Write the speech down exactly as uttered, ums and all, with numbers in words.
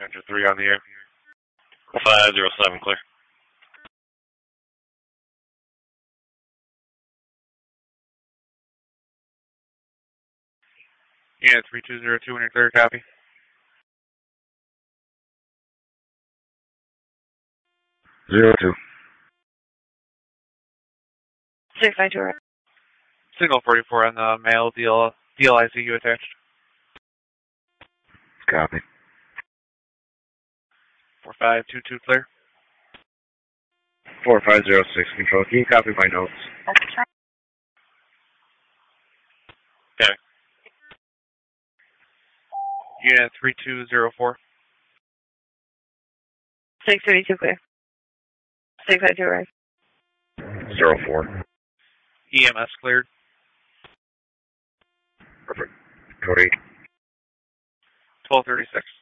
After three on the air. five zero seven, clear. Yeah, three two zero two, when you're clear, copy. Zero two. Six nine two, right. Signal forty-four on the mail, D L, D L I C U attached. Copy. four five two two, clear. four five zero six, control. Can you copy my notes? Okay. Yeah, three two zero four. six thirty-two, clear. six five two, right. Zero four. E M S cleared. Perfect. Code eight. twelve thirty-six.